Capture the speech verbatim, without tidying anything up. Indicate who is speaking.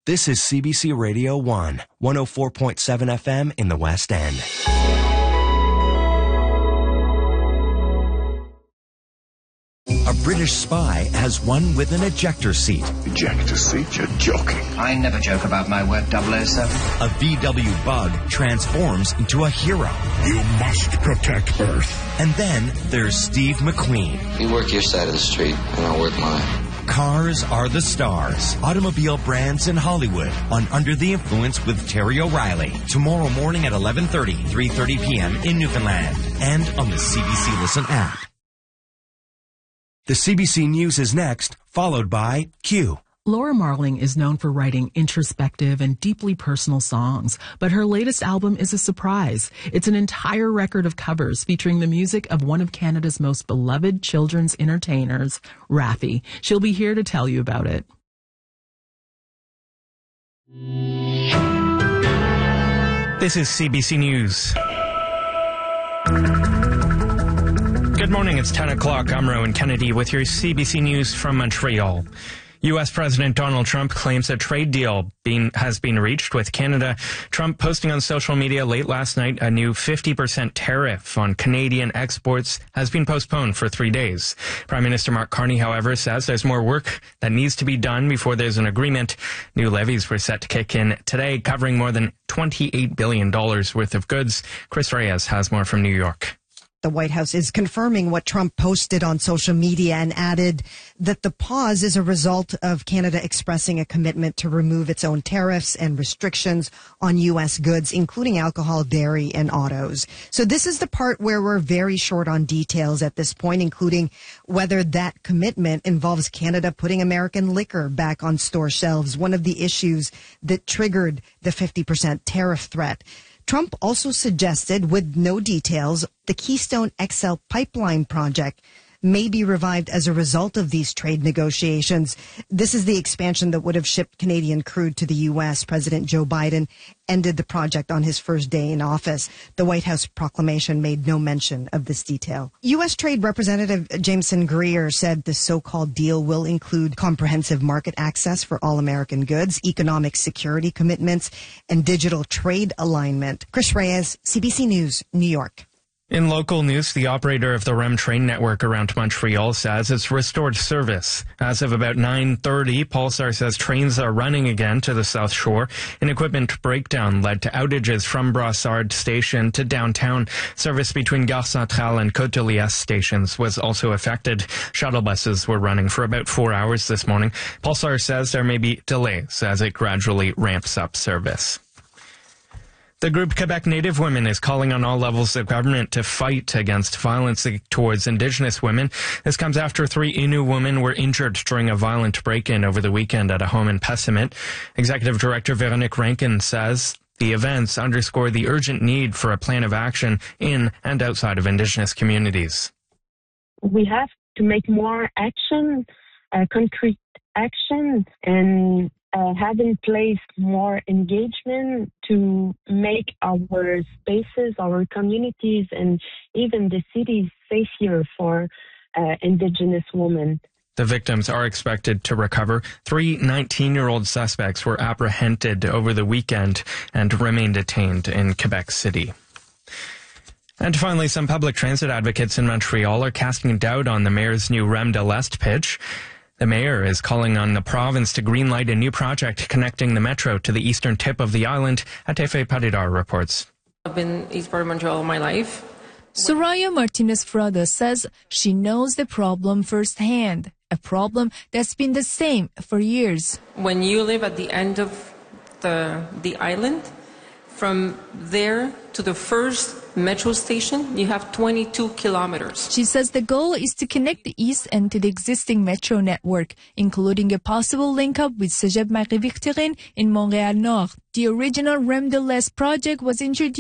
Speaker 1: This is C B C Radio one, one oh four point seven F M in the West End. A British spy has one with an ejector seat.
Speaker 2: Ejector seat? You're joking.
Speaker 3: I never joke about my work, double oh seven.
Speaker 1: A V W bug transforms into a hero.
Speaker 2: You must protect Earth.
Speaker 1: And then there's Steve McQueen.
Speaker 4: You work your side of the street, and I'll work mine.
Speaker 1: Cars are the stars. Automobile brands in Hollywood on Under the Influence with Terry O'Reilly. Tomorrow morning at eleven thirty, three thirty p.m. in Newfoundland. And on the C B C Listen app. The C B C News is next, followed by Q.
Speaker 5: Laura Marling is known for writing introspective and deeply personal songs, but her latest album is a surprise. It's an entire record of covers featuring the music of one of Canada's most beloved children's entertainers, Raffi. She'll be here to tell you about it.
Speaker 6: This is C B C News. Good morning, it's ten o'clock. I'm Rowan Kennedy with your C B C News from Montreal. U S President Donald Trump claims a trade deal being, has been reached with Canada. Trump posting on social media late last night a new fifty percent tariff on Canadian exports has been postponed for three days. Prime Minister Mark Carney, however, says there's more work that needs to be done before there's an agreement. New levies were set to kick in today, covering more than twenty-eight billion dollars worth of goods. Chris Reyes has more from New York.
Speaker 7: The White House is confirming what Trump posted on social media and added that the pause is a result of Canada expressing a commitment to remove its own tariffs and restrictions on U S goods, including alcohol, dairy, and autos. So this is the part where we're very short on details at this point, including whether that commitment involves Canada putting American liquor back on store shelves, one of the issues that triggered the fifty percent tariff threat. Trump also suggested, with no details, the Keystone X L pipeline project may be revived as a result of these trade negotiations. This is the expansion that would have shipped Canadian crude to the U S. President Joe Biden ended the project on his first day in office. The White House proclamation made no mention of this detail. U S. Trade Representative Jameson Greer said the so-called deal will include comprehensive market access for all American goods, economic security commitments, and digital trade alignment. Chris Reyes, C B C News, New York.
Speaker 6: In local news, the operator of the R E M train network around Montreal says it's restored service. As of about nine thirty, Pulsar says trains are running again to the South Shore. An equipment breakdown led to outages from Brossard Station to downtown. Service between Gare Centrale and Côte de Liesse stations was also affected. Shuttle buses were running for about four hours this morning. Pulsar says there may be delays as it gradually ramps up service. The group Quebec Native Women is calling on all levels of government to fight against violence towards Indigenous women. This comes after three Innu women were injured during a violent break-in over the weekend at a home in Pessamit. Executive Director Véronique Rankin says the events underscore the urgent need for a plan of action in and outside of Indigenous communities.
Speaker 8: We have to make more action, uh, concrete action, and Uh, have in place more engagement to make our spaces, our communities, and even the cities safer for uh, Indigenous women.
Speaker 6: The victims are expected to recover. Three nineteen-year-old suspects were apprehended over the weekend and remain detained in Quebec City. And finally, some public transit advocates in Montreal are casting doubt on the mayor's new R E M de l'Est pitch. The mayor is calling on the province to greenlight a new project connecting the metro to the eastern tip of the island. Atefe Paridar reports.
Speaker 9: I've been in East part of Montreal all my life.
Speaker 10: Soraya Martinez-Frada says she knows the problem firsthand, a problem that's been the same for years.
Speaker 9: When you live at the end of the, the island, from there to the first metro station, you have twenty-two kilometers.
Speaker 10: She says the goal is to connect the east end to the existing metro network, including a possible link-up with Cégep Marie-Victorine in Montréal Nord. The original R E M de l'Est project was introduced